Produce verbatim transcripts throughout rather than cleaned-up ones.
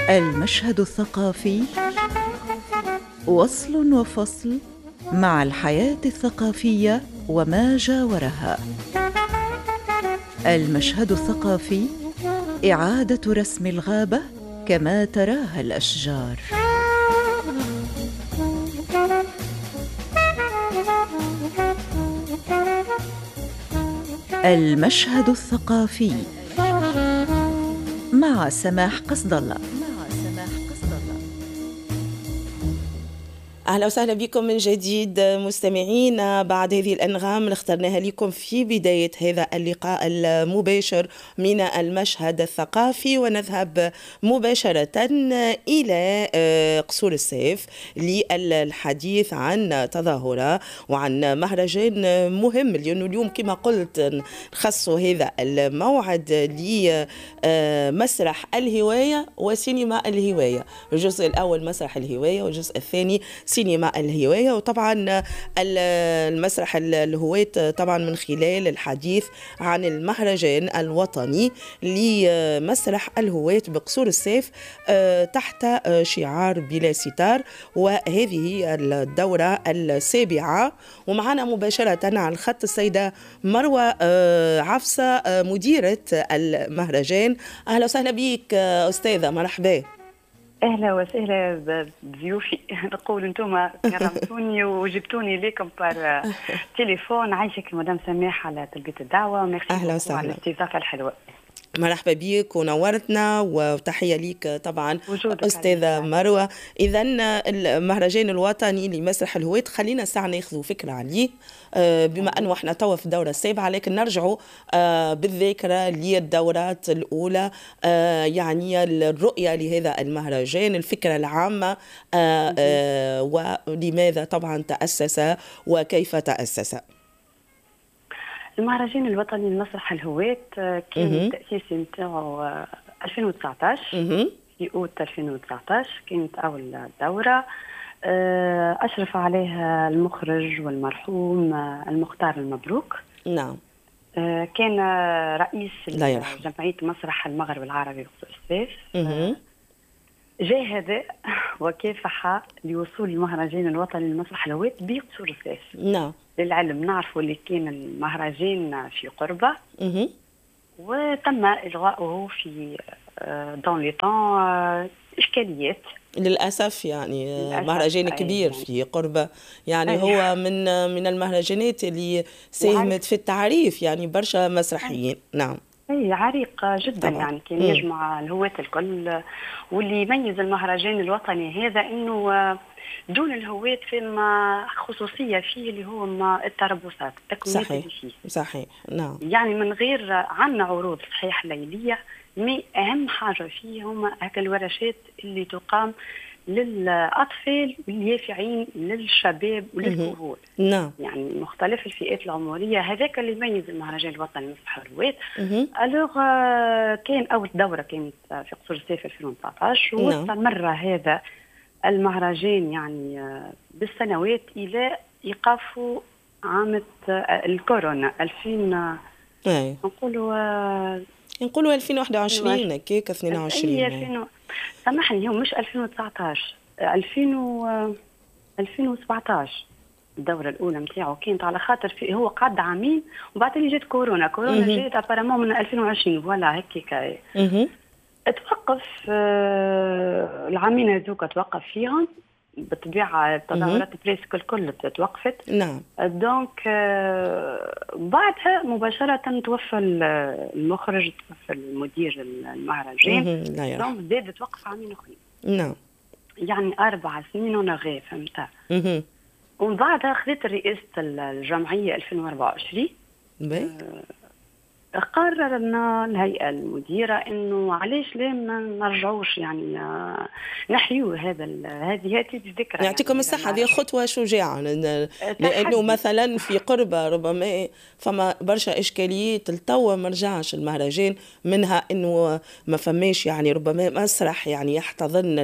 المشهد الثقافي وصل وفصل مع الحياة الثقافية وما جاورها. المشهد الثقافي إعادة رسم الغابة كما تراها الأشجار. المشهد الثقافي مع سماح قصد الله. أهلا وسهلا بكم من جديد مستمعين بعد هذه الأنغام اللي اخترناها لكم في بداية هذا اللقاء المباشر من المشهد الثقافي، ونذهب مباشرة إلى قصور السيف للحديث عن تظاهرة وعن مهرجان مهم، لأنه اليوم كما قلت نخص هذا الموعد لمسرح الهواية وسينما الهواية. الجزء الأول مسرح الهواية والجزء الثاني سينما الهواية. وطبعا المسرح الهواة طبعا من خلال الحديث عن المهرجان الوطني لمسرح الهواة بقصور السيف تحت شعار بلا ستار، وهذه الدورة السابعة. ومعنا مباشرة على الخط السيدة مروة عفصة مديرة المهرجان. أهلا وسهلا بك أستاذة، مرحبا. اهلا وسهلا بضيوفي. نقول انتم كرمتوني وجبتوني لكم بار تليفون. عايشك المدام سماح على تلبيه الدعوه. ميرسي اهلا وسهلا على الاستضافه الحلوه. مرحبا بيك ونورتنا، وتحية ليك طبعا أستاذة مروة. إذا المهرجان الوطني لمسرح الهواة خلينا ساعة ناخذ فكرة عليه، بما أنه احنا توا في الدورة السابعة، لكن نرجعوا بالذاكرة للدورات الأولى، يعني الرؤية لهذا المهرجان، الفكرة العامة، ولماذا طبعا تأسس وكيف تأسس. المهرجان الوطني لمسرح الهواة كان التأسيس نتاعو ألفين وتسعطاش، في أوت ألفين وتسعطاش كانت أول دورة. أشرف عليها المخرج والمرحوم المختار المبروك. نعم. كان رئيس جمعية مسرح المغرب العربي بقصور السيف. جاهد وكافح لوصول المهرجان الوطني لمسرح الهواة بقصور السيف. نعم. للعلم نعرفوا اللي كان المهرجان في قربة، وتم إلغاؤه في دون لي طون إشكاليات للأسف. يعني مهرجان كبير يعني. في قربة يعني أيه. هو من من المهرجانات اللي ساهمت في التعريف يعني برشا مسرحيين. نعم. اي عريق جدا طبعا. يعني كان يجمع الهواة الكل، واللي يميز المهرجان الوطني هذا انه دون الهواة فما خصوصية فيه اللي هو ما التربصات التكوينات اللي فيه. صحيح. نعم. يعني من غير عنا عروض صحيح ليلية، مي أهم حاجة فيه هما هكا الورشات اللي تقام للأطفال واليافعين، للشباب وللكهول. نعم. يعني مختلف الفئات العمرية، هذاك اللي يميز المهرجان الوطني لمسرح الهواة. ألوغ كان أول دورة كانت في قصور السيف ألفين وتسعطاش، واستمر هذا المهرجان يعني بالسنوات إلى إيقافه عام الكورونا ألفين. نقولوا نقولوا ألفين وواحد وعشرين كيك اثنين وعشرين. ألفين سامحني، هو مش ألفين وتسعطاش، ألفين ألفين وسبعطاش الدورة الأولى متاعه كانت، على خاطر في هو قعد عامين وبعد اللي جات كورونا. كورونا جات أبارامون من ألفين وعشرين، فوالا هيك توقف. العامين هذوك توقف فيهم بالطبيعة، التظاهرات بريسك الكل توقفت. نعم. دونك بعدها مباشرة توفى المخرج، توفى المدير المهرجان، دونك زاد توقف عامين أخرين. نعم. يعني أربع سنين ونغاية، فهمتها. ومن بعدها خذت رئاسة الجمعية ألفين وأربعة وعشرين. قررنا الهيئة المديرة إنه علاش لا ما نرجعوش يعني نحيو هذا هذه هذه الذكرى. يعطيكم يعني الصحة، هذه خطوة شجاعة، لأنه مثلا في قربة ربما فما برشا إشكاليات لتوا ما رجعش المهرجان، منها إنه ما فماش يعني ربما مسرح يعني يحتضن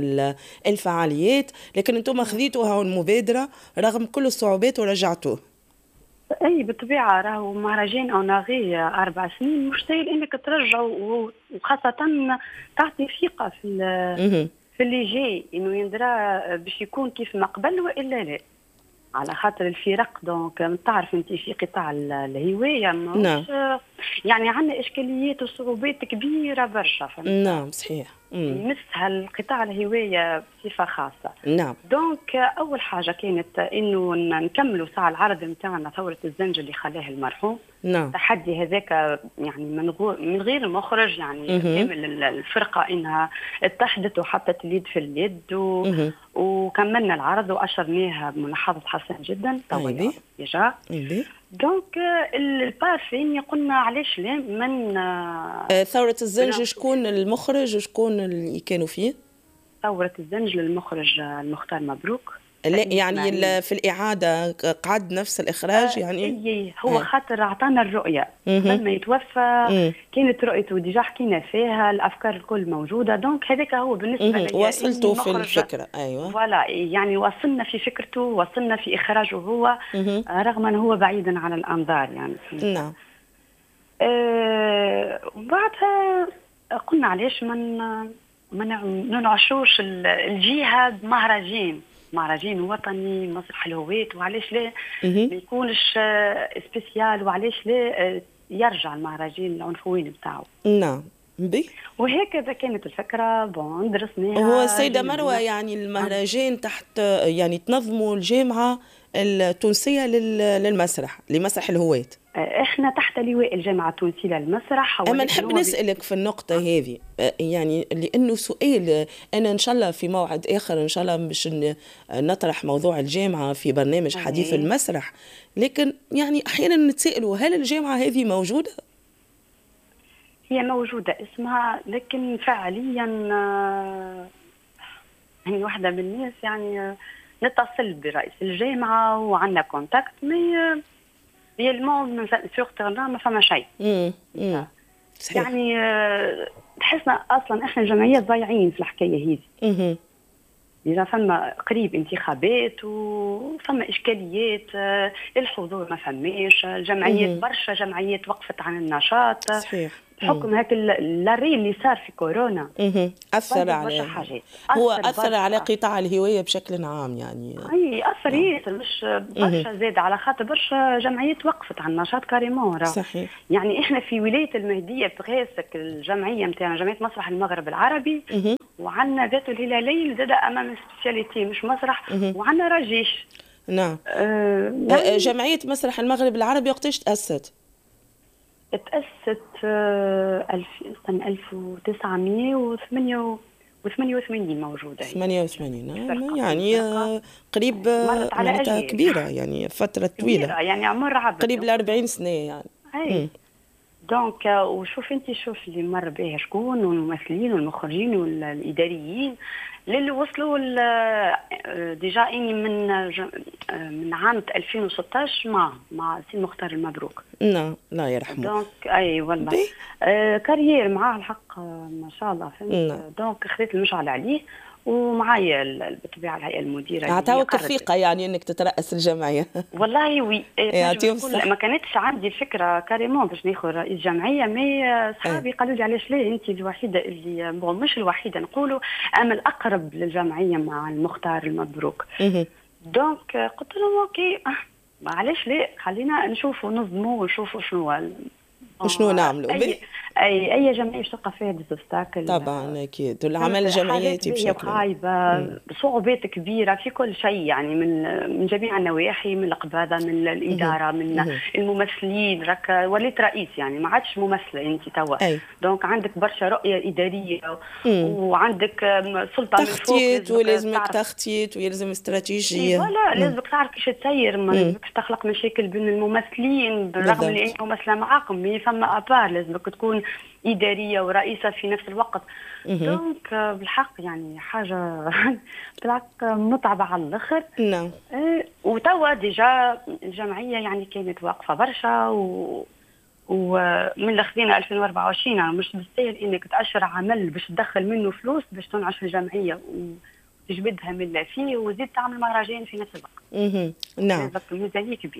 الفعاليات، لكن أنتم خذيتوها المبادرة رغم كل الصعوبات ورجعتوه. اي بالطبيعه راهو مهرجان اوناغي اربع سنين مش سهل انك ترجع، وخاصه تعطي ثقه في في اللي جاي انه يندرى باش يكون كيف ما قبل والا لا، على خاطر الفرق دونك تعرف انت في قطاع الهوايه نعم. يعني عندنا اشكاليات وصعوبات كبيره برشا. نعم صحيح. يمسها القطاع الهوايه بصفه خاصه. نعم. دونك اول حاجه كانت انه نكملوا ساعه العرض نتاعنا ثوره الزنج اللي خلاه المرحوم. نعم. التحدي هذاك يعني من غير من غير المخرج يعني كامل الفرقه انها اتحدت وحطت اليد في اليد و... وكملنا العرض واشرناها بملاحظه حسن جدا طويله ديجا. دونك البارفين قلنا علاش لا من ثورة الزنج شكون المخرج وشكون اللي كانوا فيه؟ ثورة الزنج للمخرج المختار مبروك. لا يعني في الإعادة قعد نفس الإخراج يعني؟ إيه هو خاطر أعطانا الرؤية قبل ما يتوفى. مم. كانت رؤيته ديجا حكينا فيها، الأفكار الكل موجودة، دونك هذاك هو بالنسبة لي وصلته في الفكرة. أيوة فوالا يعني وصلنا في فكرته، وصلنا في إخراجه هو. مم. رغم أنه هو بعيدا عن الأنظار يعني. نعم. آه وبعدها قلنا علاش من ما ننعشوش الجهة بمهرجان مهرجان وطني مسرح الهويت، وعلاش لا ما يكونش سبيسيال، وعلاش لا يرجع المهرجان العنفوين بتاعه. نعم بي وهكذا كانت الفكرة. بون درسناها. هو السيدة مروة يعني المهرجان تحت يعني تنظموا الجامعة التونسية للمسرح لمسرح الهويت. احنا تحت لواء الجامعة التونسية للمسرح. اما نحب نسألك في النقطة هذه يعني لانه سؤال انا ان شاء الله في موعد اخر ان شاء الله باش نطرح موضوع الجامعة في برنامج حديث المسرح، لكن يعني احيانا نتسألوا هل الجامعة هذه موجودة؟ هي موجودة اسمها، لكن فعليا يعني واحدة من الناس يعني نتصل برئيس الجامعة وعندنا كونتاكت، مي هي المون سوغ تيرنا ما فما شيء. يعني تحسنا اصلا احنا الجمعيات ضايعين في الحكايه هذه. إذا فما قريب انتخابات وفما إشكاليات، الحضور ما فماش، الجمعيات برشا جمعيات وقفت عن النشاط. صحيح. بحكم هاك اللاري اللي صار في كورونا أثر على هو أثر على قطاع الهواية بشكل عام يعني. أي أثر ياسر مش برشا زاد، على خاطر برشا جمعيات وقفت عن النشاط كاريمون. صحيح. يعني إحنا في ولاية المهدية بغاسك الجمعية متاعنا جمعية مسرح المغرب العربي، وعندنا ذات الهلالي زاد أمام سبيسياليتي مش مسرح، وعندنا رجيش. نعم. أه جمعية مسرح المغرب العربي وقتاش تأسست؟ تأسست سنة ألف وتسعمائة وثمانية وثمانين موجودة. ثمانية وثمانين يعني قريب معناتها كبيرة يعني فترة طويلة. يعني عمر عبد قريب الأربعين سنة يعني. أي. دونك وشوف انت شوف اللي مر بها شكون، والممثلين والمخرجين والإداريين اللي وصلوا ديجا اني من من عام ألفين وستطاش مع مع سي مختار المبروك. نعم لا يرحمه. دونك اي والله آه كارير معاه الحق ما شاء الله فهمت. دونك خذيت المشعل عليه، ومعايا بالطبيعه الهيئه المديره اعطاوك الثقه يعني انك تترأس الجمعيه. والله وي ما كانتش عندي الفكره كاريمون باش ناخذ رئيس جمعيه، مي صحابي قالوا لي علاش لا انت الوحيده اللي مش الوحيده نقولوا اما الاقرب للجمعيه مع المختار المبروك. دونك قلت لهم اوكي علاش لا خلينا نشوفوا نظموا ونشوفوا شنو وشنو نعملوا. أي, اي اي جمعيه باش تلقى فيها ديزوبستاكل طبعا اكيد، والعمل الجمعياتي بشكل خايبه بصعوبات كبيره في كل شيء يعني من من جميع النواحي، من القباضه من الاداره من مم. الممثلين. راك وليت رئيس يعني ما عادش ممثله انت توا. دونك عندك برشا رؤيه اداريه مم. وعندك سلطه من فوق، تخطيط ولازمك تخطيط ويلزم استراتيجيه. ولا لازمك تعرف كيفاش تسير، ما لازمكش تخلق مشاكل بين الممثلين بالرغم اللي انت ممثله معاكم، فما ابار لازمك تكون إدارية ورئيسة في نفس الوقت. دونك بالحق يعني حاجة بالحق متعبة على الآخر. نعم. وتوا ديجا الجمعية يعني كانت واقفة برشا، و ومن اللي خذينا ألفين وأربعة وعشرين يعني مش بالسهل انك تأشر عمل باش تدخل منه فلوس باش تنعش الجمعية وتجبدها من لا فيه وزيد تعمل مهرجان في نفس الوقت. اها نعم. ميزانية كبيرة.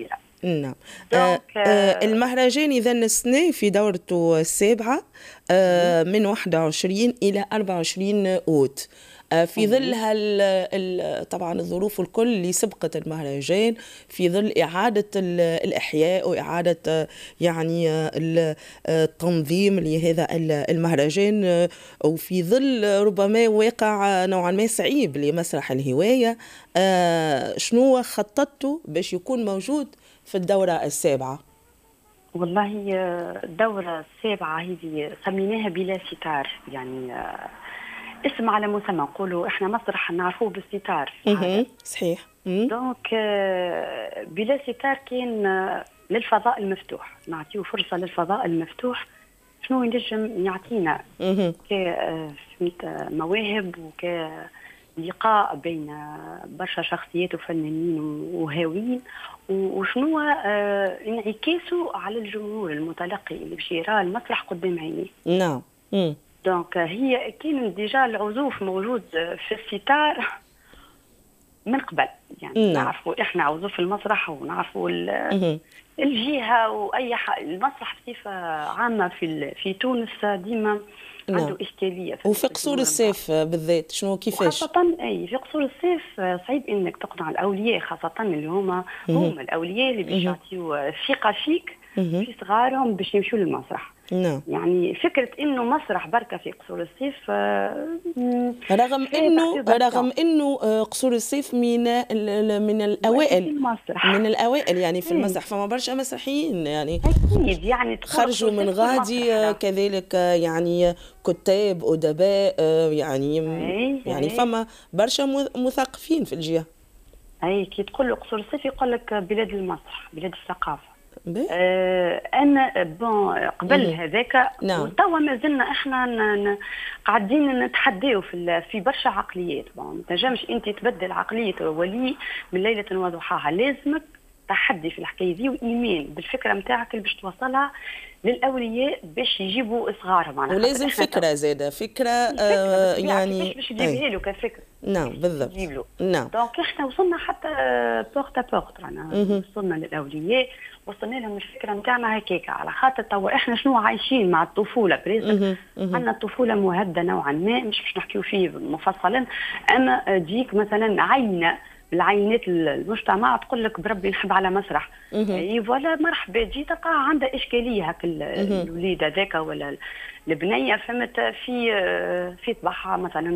نعم. آه آه المهرجان إذا السنة في دورته السابعة آه من واحد وعشرين إلى أربعة وعشرين أوت، في ظل هال طبعا الظروف الكل اللي سبقت المهرجان، في ظل إعادة الإحياء وإعادة يعني التنظيم لهذا المهرجان، وفي ظل ربما واقع نوعا ما صعيب لمسرح الهواية، شنو خططتوا باش يكون موجود في الدورة السابعة؟ والله الدورة السابعة هذه سميناها بلا ستار، يعني اسم على مسمى، نقولوا احنا مسرح نعرفوه بالستار. صحيح. دونك بلا ستار كان للفضاء المفتوح، نعطيه فرصة للفضاء المفتوح شنو ينجم يعطينا كمواهب وكلقاء بين برشا شخصيات وفنانين وهاويين، وشنو انعكاسه على الجمهور المتلقي اللي باش يرى المسرح قدام عينيه. نعم. دونك هي كان ديجا العزوف موجود في الستار من قبل، يعني نعم. نعرفوا احنا عزوف المسرح ونعرفوا الجهه واي حاجه. المسرح بصفه عامه في في تونس ديما نعم. عنده اشكاليه، وفي قصور الصيف بالذات شنو كيفاش؟ خاصه اي في قصور الصيف صعيب انك تقنع الاولياء، خاصه اللي هما هم الاولياء اللي باش يعطيوا ثقه فيك في صغارهم باش يمشوا للمسرح. نعم. يعني فكرة إنه مسرح بركة في قصور الصيف رغم إنه رغم إنه قصور الصيف من من الأوائل من الأوائل يعني في المسرح، فما برشا مسرحيين يعني أكيد يعني خرجوا من غادي، كذلك يعني كتاب أدباء يعني أي يعني فما برشا مثقفين في الجهة. أي كي تقول له قصور الصيف يقول لك بلاد المسرح، بلاد الثقافة. آه انا بون قبل هذاك نعم. توا ما زلنا احنا قاعدين نتحداو في في برشا عقليات. بون ما تنجمش انت تبدل عقليه ولي من ليله وضحاها، لازمك تحدي في الحكايه دي وايمان بالفكره نتاعك اللي باش توصلها للاولياء باش يجيبوا صغارهم. ولازم فكره زاده فكره, آه يعني باش يجيبها له كفكره. نعم بالضبط. نعم. دونك احنا وصلنا حتى بورتا بورت، رانا وصلنا للاولياء، وصلنا لهم الفكره نتاعنا هكاك، على خاطر توا احنا شنو عايشين مع الطفوله بريزك، عندنا الطفوله مهدده نوعا ما، مش باش نحكيو فيه مفصلا، اما تجيك مثلا عينه العينات المجتمع تقول لك بربي نحب على مسرح، اي فوالا مرحبا تجي تلقى عندها اشكاليه هك الوليد هذاك ولا البنيه، فهمت في في طبعها مثلا